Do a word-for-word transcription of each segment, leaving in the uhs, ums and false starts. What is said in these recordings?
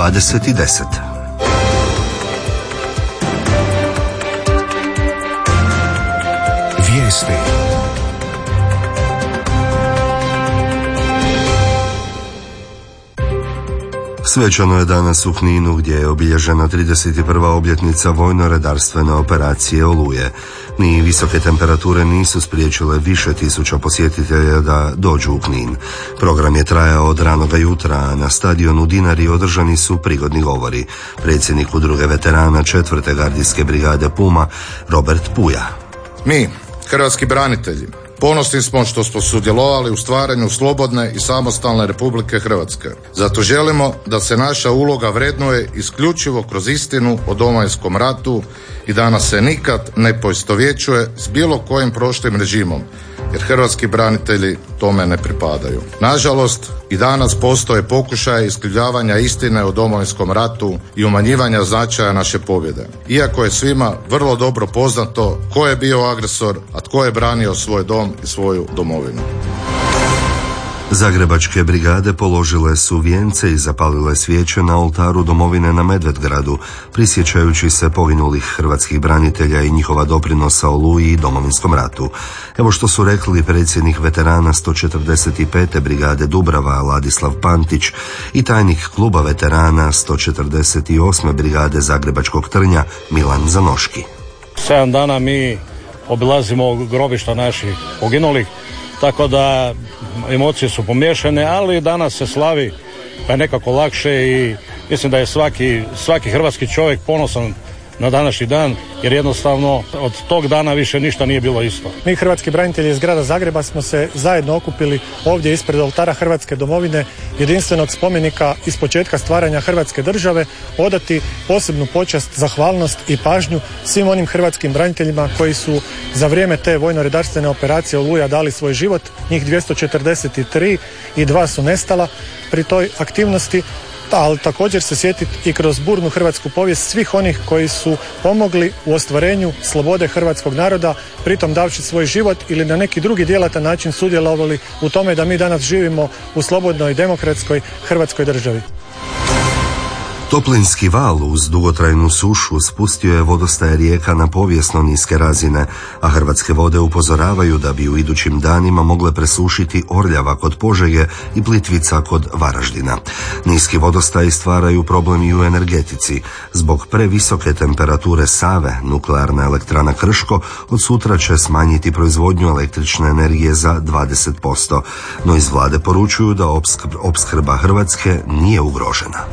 dvadeset i deset. Vijesti. Svečano je danas u Kninu gdje je obilježena trideset prva obljetnica vojno-redarstvene operacije Oluje. Ni visoke temperature nisu spriječile više tisuća posjetitelja da dođu u Knin. Program je trajao od ranoga jutra, a na stadionu Dinari održani su prigodni govori. Predsjednik udruge veterana četvrte gardijske brigade Puma, Robert Puja. Mi, hrvatski branitelji, ponosni smo što smo sudjelovali u stvaranju slobodne i samostalne Republike Hrvatske. Zato želimo da se naša uloga vrednuje isključivo kroz istinu o Domovinskom ratu i da nas se nikad ne poistovjećuje s bilo kojim prošlim režimom, jer hrvatski branitelji tome ne pripadaju. Nažalost, i danas postoje pokušaje iskrivljavanja istine o Domovinskom ratu i umanjivanja značaja naše pobjede. Iako je svima vrlo dobro poznato ko je bio agresor, a tko je branio svoj dom i svoju domovinu. Zagrebačke brigade položile su vijence i zapalile svijeće na oltaru domovine na Medvedgradu, prisjećajući se poginulih hrvatskih branitelja i njihova doprinosa Oluji i Domovinskom ratu. Evo što su rekli predsjednik veterana sto četrdeset pete brigade Dubrava Ladislav Pantić i tajnik kluba veterana sto četrdeset osme brigade Zagrebačkog Trnja Milan Zanoški. Sedam dana mi obilazimo grobišta naših poginulih, tako da emocije su pomiješane, ali danas se slavi pa je nekako lakše i mislim da je svaki, svaki hrvatski čovjek ponosan na današnji dan, jer jednostavno od tog dana više ništa nije bilo isto. Mi hrvatski branitelji iz grada Zagreba smo se zajedno okupili ovdje ispred oltara Hrvatske domovine, jedinstvenog spomenika iz početka stvaranja Hrvatske države, odati posebnu počast, zahvalnost i pažnju svim onim hrvatskim braniteljima koji su za vrijeme te vojno-redarstvene operacije Oluja dali svoj život, njih dvjesto četrdeset tri i dva su nestala pri toj aktivnosti, ali također se sjetiti i kroz burnu hrvatsku povijest svih onih koji su pomogli u ostvarenju slobode hrvatskog naroda, pritom davši svoj život ili na neki drugi djelatan način sudjelovali u tome da mi danas živimo u slobodnoj, demokratskoj hrvatskoj državi. Toplinski val uz dugotrajnu sušu spustio je vodostaje rijeka na povijesno niske razine, a Hrvatske vode upozoravaju da bi u idućim danima mogle presušiti Orljava kod Požege i Plitvica kod Varaždina. Niski vodostaji stvaraju problem i u energetici. Zbog previsoke temperature Save, nuklearna elektrana Krško od sutra će smanjiti proizvodnju električne energije za dvadeset posto, no iz vlade poručuju da opskrba Hrvatske nije ugrožena.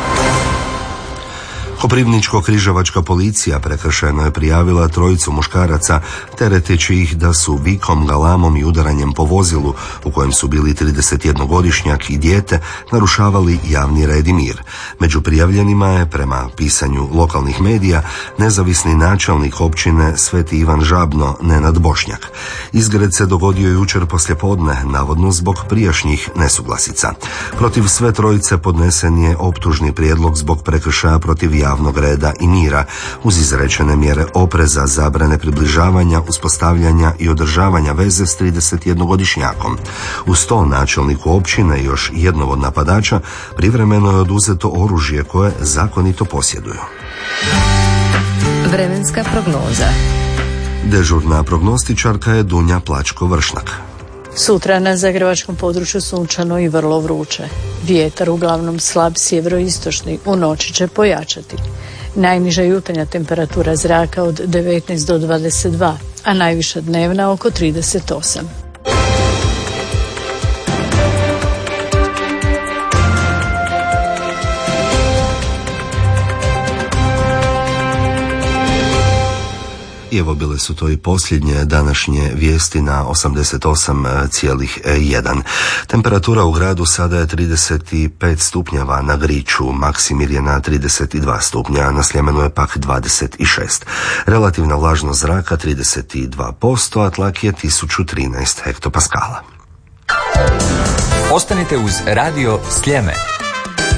Koprivničko-križevačka policija prekršajno je prijavila trojicu muškaraca tereteći ih da su vikom, galamom i udaranjem po vozilu u kojem su bili tridesetjednogodišnjak i dijete narušavali javni red i mir. Među prijavljenima je, prema pisanju lokalnih medija, nezavisni načelnik općine Sveti Ivan Žabno Nenad Bošnjak. Izgred se dogodio jučer poslijepodne, navodno zbog prijašnjih nesuglasica. Protiv sve trojice podnesen je optužni prijedlog zbog prekršaja protiv javnog reda i mira, uz izrečene mjere opreza, zabrane približavanja, uspostavljanja i održavanja veze s tridesetjednogodišnjakom. Uz to načelniku općine i još jednog od napadača privremeno je oduzeto oružje koje zakonito posjeduju. Vremenska prognoza. Dežurna prognostičarka je Dunja Plačko-Vršnak. Sutra na zagrebačkom području sunčano i vrlo vruće. Vjetar uglavnom slab sjeveroistočni, u noći će pojačati. Najniža jutarnja temperatura zraka od devetnaest do dvadeset dva, a najviša dnevna oko trideset osam. I evo bile su to i posljednje današnje vijesti na osamdeset osam zarez jedan. Temperatura u gradu sada je trideset pet stupnjeva, na Griču Maksimir je na trideset dva stupnja, na Sljemenu je pak dvadeset šest. Relativna vlažnost zraka trideset dva posto, a tlak je tisuću trinaest hektopaskala. Ostanite uz Radio Sljeme.